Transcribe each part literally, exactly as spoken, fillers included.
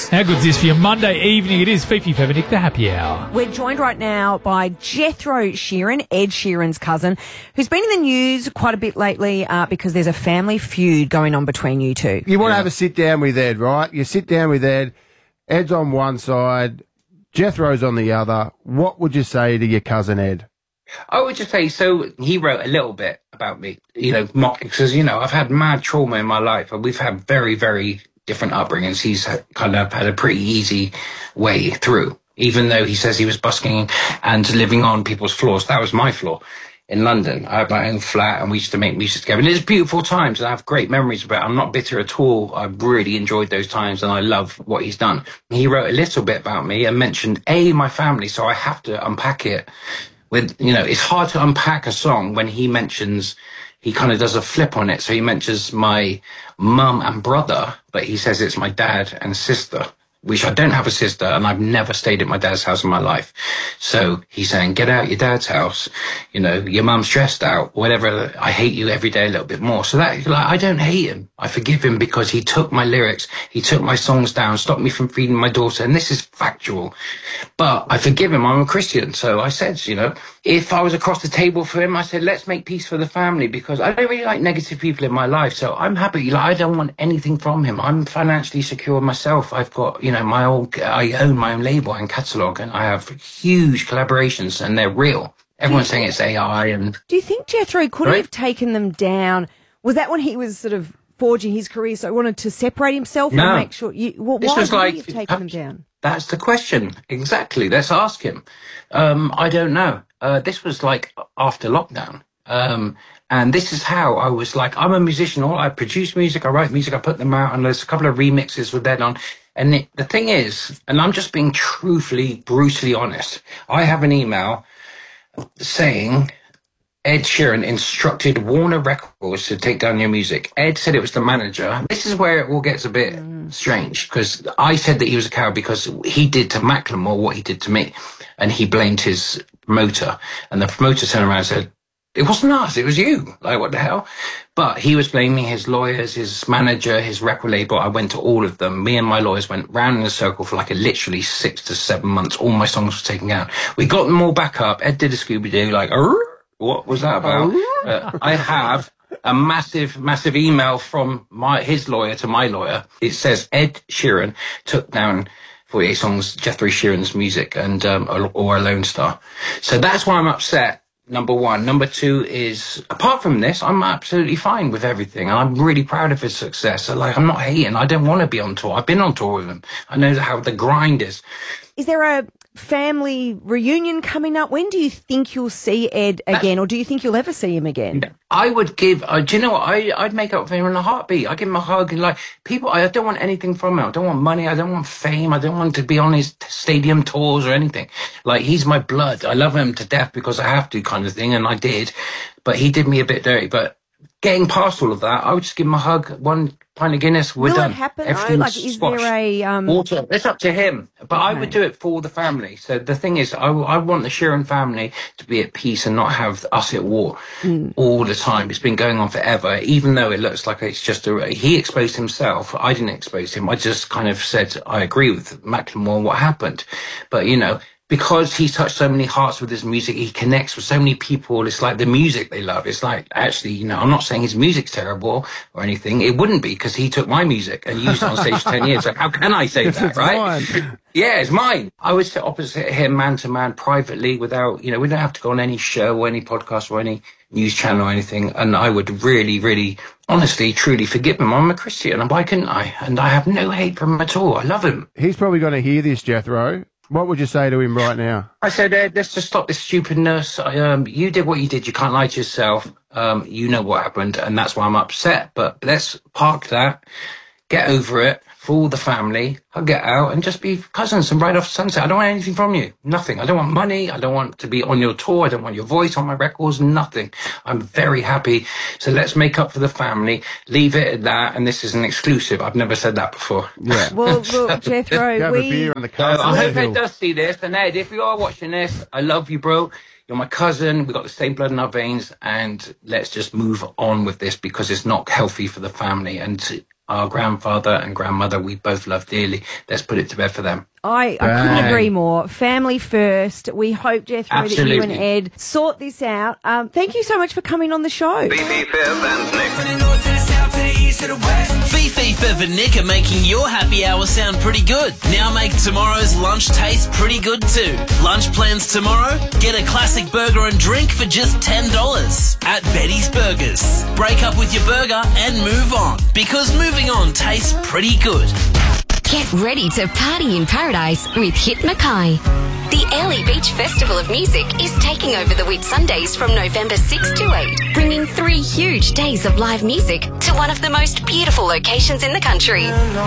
How good's this for your Monday evening? It is Fifi Febinic, the happy hour. We're joined right now by Jethro Sheeran, Ed Sheeran's cousin, who's been in the news quite a bit lately uh, because there's a family feud going on between you two. You want to have a sit down with Ed, right? You sit down with Ed. Ed's on one side, Jethro's on the other. What would you say to your cousin Ed? I would just say, so he wrote a little bit about me, you know, mocking, because, you know, I've had mad trauma in my life, and we've had very, very different upbringings. He's kind of had a pretty easy way through, even though he says he was busking and living on people's floors. That was my floor in London. I had my own flat, and we used to make music together. And it's beautiful times, and I have great memories about it. I'm not bitter at all. I really enjoyed those times, and I love what he's done. He wrote a little bit about me and mentioned, A, my family, so I have to unpack it. With, you know, it's hard to unpack a song when he mentions, he kind of does a flip on it. So he mentions my mum and brother, but he says it's my dad and sister, which I don't have a sister, and I've never stayed at my dad's house in my life. So he's saying, get out your dad's house. You know, your mum's stressed out, whatever. I hate you every day a little bit more. So that, like, I don't hate him. I forgive him because he took my lyrics. He took my songs down, stopped me from feeding my daughter. And this is factual. But I forgive him. I'm a Christian. So I said, you know, if I was across the table for him, I said, let's make peace for the family, because I don't really like negative people in my life. So I'm happy. Like, I don't want anything from him. I'm financially secure myself. I've got, you know, my own, I own my own label and catalogue, and I have huge collaborations, and they're real. Everyone's saying it's A I. And do you think Jethro could right? have taken them down? Was that when he was sort of forging his career, so he wanted to separate himself no. and make sure you, well, this why was would like, he have taken them down? That's the question. Exactly. Let's ask him. Um, I don't know. Uh, this was like after lockdown. Um, and this is how I was like, I'm a musician. All I produce music, I write music, I put them out, and there's a couple of remixes with that on. And it, the thing is, and I'm just being truthfully, brutally honest, I have an email saying Ed Sheeran instructed Warner Records to take down your music. Ed said it was the manager. This is where it all gets a bit mm. strange, because I said that he was a coward because he did to Macklemore what he did to me, and he blamed his promoter. And the promoter turned around and said, it wasn't us, it was you. Like, what the hell? But he was blaming his lawyers, his manager, his record label. I went to all of them. Me and my lawyers went round in a circle for like a literally six to seven months. All my songs were taken out. We got them all back up. Ed did a Scooby-Doo, like, what was that about? uh, I have a massive, massive email from my his lawyer to my lawyer. It says Ed Sheeran took down forty-eight songs, Jethro Sheeran's music, and um, or, or a Lone Star. So that's why I'm upset. Number one. Number two is, apart from this, I'm absolutely fine with everything. I'm really proud of his success. So, like, I'm not hating. I don't want to be on tour. I've been on tour with him. I know how the grind is. Is there a family reunion coming up? When do you think you'll see Ed again, That's, or do you think you'll ever see him again? I would give, uh, do you know what? I, I'd make up for him in a heartbeat. I'd give him a hug. And like, people, I don't want anything from him. I don't want money. I don't want fame. I don't want to be on his stadium tours or anything. Like, he's my blood. I love him to death because I have to, kind of thing. And I did. But he did me a bit dirty. But getting past all of that, I would just give him a hug, one pint of Guinness, we're Will done. Will it happen, though? Like, is squashed. there a... Um... Water. It's up to him. But okay. I would do it for the family. So the thing is, I, I want the Sheeran family to be at peace and not have us at war mm. all the time. It's been going on forever, even though it looks like it's just a... He exposed himself. I didn't expose him. I just kind of said, I agree with Macklemore on what happened. But, you know... because he's touched so many hearts with his music, he connects with so many people. It's like the music they love. It's like, actually, you know, I'm not saying his music's terrible or anything. It wouldn't be, because he took my music and used it on stage for ten years. So how can I say that, right? Yeah, it's mine. I would sit opposite him man to man privately without, you know, we don't have to go on any show or any podcast or any news channel or anything. And I would really, really, honestly, truly forgive him. I'm a Christian, and why couldn't I? And I have no hate for him at all. I love him. He's probably going to hear this, Jethro. What would you say to him right now? I said, Ed, let's just stop this stupidness. I, um, you did what you did. You can't lie to yourself. Um, you know what happened, and that's why I'm upset. But let's park that, get over it for all the family, hug it out, and just be cousins and ride off sunset. I don't want anything from you. Nothing. I don't want money. I don't want to be on your tour. I don't want your voice on my records. Nothing. I'm very happy. So let's make up for the family. Leave it at that. And this is an exclusive. I've never said that before. Yeah. Well, look, Jethro, we... On the uh, I hope Ed does see this. And Ed, if you are watching this, I love you, bro. You're my cousin. We've got the same blood in our veins. And let's just move on with this, because it's not healthy for the family. And our grandfather and grandmother we both love dearly. Let's put it to bed for them. I, I Bang. couldn't agree more. Family first. We hope, Jethro, that you and Absolutely. Ed sort this out. Um, thank you so much for coming on the show. Fifi, Fev and Nick. Fifi, Fev and Nick are making your happy hour sound pretty good. Now make tomorrow's lunch taste pretty good too. Lunch plans tomorrow? Get a classic burger and drink for just ten dollars at Betty's Burgers. Break up with your burger and move on, because moving on tastes pretty good. Get ready to party in paradise with Hit Mackay. The Early Beach Festival of Music is taking over the Whitsundays from November sixth to eighth, bringing three huge days of live music to one of the most beautiful locations in the country.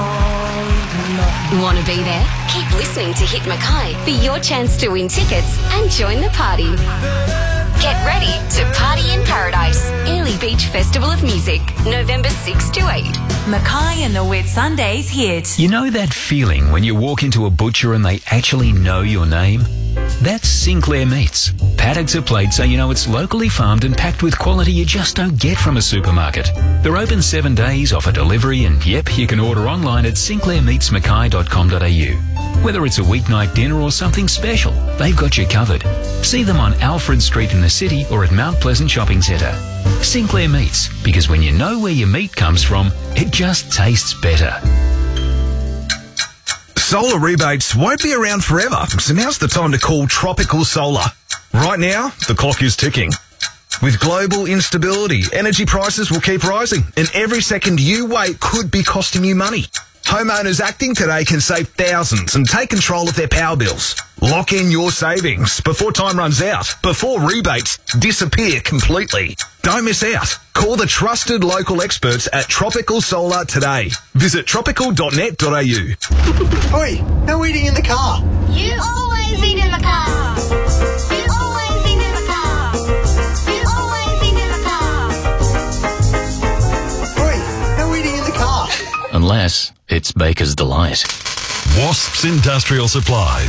Want to be there? Keep listening to Hit Mackay for your chance to win tickets and join the party. Get ready to party in paradise. Early Beach Festival of Music, November sixth to eighth. Mackay and the Whitsundays hit. You know that feeling when you walk into a butcher and they actually know your name? That's Sinclair Meats. Paddocks are played so you know it's locally farmed and packed with quality you just don't get from a supermarket. They're open seven days, offer delivery, and yep, you can order online at sinclair meats mackay dot com dot a u. Whether it's a weeknight dinner or something special, they've got you covered. See them on Alfred Street in the city or at Mount Pleasant Shopping Centre. Sinclair Meats, because when you know where your meat comes from, it just tastes better. Solar rebates won't be around forever, so now's the time to call Tropical Solar. Right now, the clock is ticking. With global instability, energy prices will keep rising, and every second you wait could be costing you money. Homeowners acting today can save thousands and take control of their power bills. Lock in your savings before time runs out, before rebates disappear completely. Don't miss out. Call the trusted local experts at Tropical Solar today. Visit tropical dot net dot a u. Oi, no eating in the car. You always eat in the car. You always eat in the car. You always eat in the car. Oi, no eating in the car. Unless it's Baker's Delight. Wasps Industrial Supplies.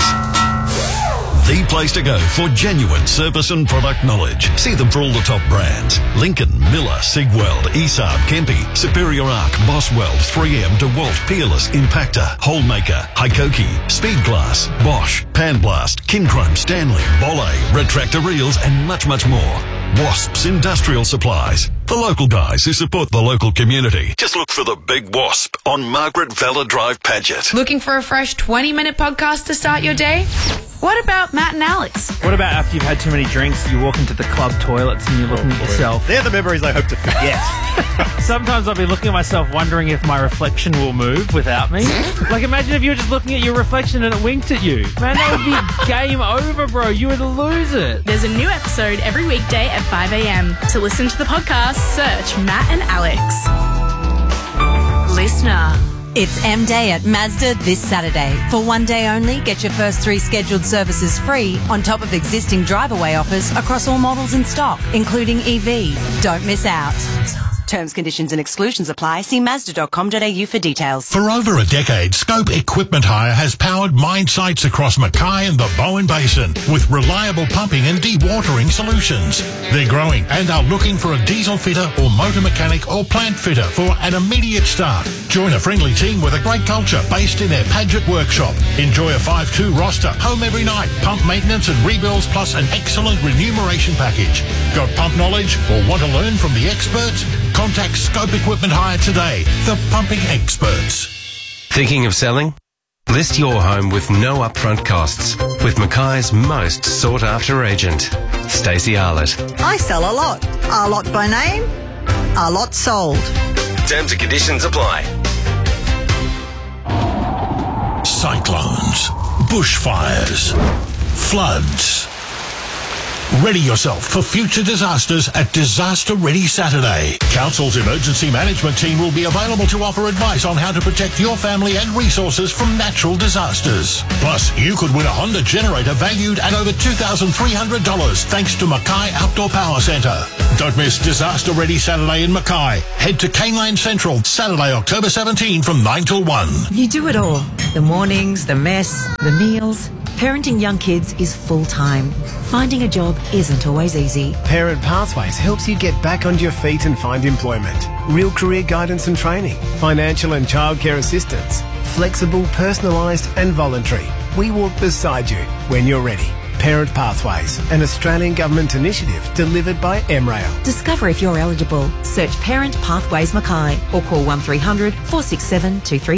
The place to go for genuine service and product knowledge. See them for all the top brands. Lincoln, Miller, Sigweld, Esab, Kempe, Superior Arc, Boswell, three M, DeWalt, Peerless, Impactor, Holemaker, Hikoki, Speedglass, Bosch, Panblast, Kinchrome, Stanley, Bolle, Retractor Reels, and much, much more. Wasps Industrial Supplies. For local guys who support the local community. Just look for the Big Wasp on Margaret Vella Drive, Paget. Looking for a fresh twenty-minute podcast to start your day? What about Matt and Alex? What about after you've had too many drinks, you walk into the club toilets and you're looking oh, at yourself? They're the memories I hope to forget. Sometimes I'll be looking at myself wondering if my reflection will move without me. Like, imagine if you were just looking at your reflection and it winked at you. Man, that would be game over, bro. You would lose it. There's a new episode every weekday at five a.m. To listen to the podcast, search Matt and Alex. Listener. It's M-Day at Mazda this Saturday. For one day only, get your first three scheduled services free on top of existing drive-away offers across all models in stock, including E V. Don't miss out. Terms, conditions and exclusions apply. See mazda dot com dot a u for details. For over a decade, Scope Equipment Hire has powered mine sites across Mackay and the Bowen Basin with reliable pumping and dewatering solutions. They're growing and are looking for a diesel fitter or motor mechanic or plant fitter for an immediate start. Join a friendly team with a great culture based in their Paget workshop. Enjoy a five two roster, home every night, pump maintenance and rebuilds plus an excellent remuneration package. Got pump knowledge or want to learn from the experts? Contact Scope Equipment Hire today, the pumping experts. Thinking of selling? List your home with no upfront costs with Mackay's most sought-after agent, Stacey Arlett. I sell a lot. A lot by name, a lot sold. Terms and conditions apply. Cyclones, bushfires, floods. Ready yourself for future disasters at Disaster Ready Saturday. Council's emergency management team will be available to offer advice on how to protect your family and resources from natural disasters. Plus, you could win a Honda generator valued at over two thousand three hundred dollars thanks to Mackay Outdoor Power Centre. Don't miss Disaster Ready Saturday in Mackay. Head to Caneland Central Saturday, October seventeenth from nine till one. You do it all. The mornings, the mess, the meals. Parenting young kids is full-time. Finding a job isn't always easy. Parent Pathways helps you get back on your feet and find employment. Real career guidance and training, financial and childcare assistance, flexible, personalised and voluntary. We walk beside you when you're ready. Parent Pathways, an Australian government initiative delivered by M rail. Discover if you're eligible. Search Parent Pathways Mackay or call one three hundred four six seven two three.